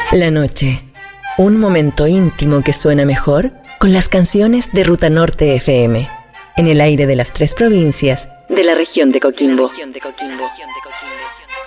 La noche. Un momento íntimo que suena mejor con las canciones de Ruta Norte FM. En el aire de las 3 provincias de la región de Coquimbo.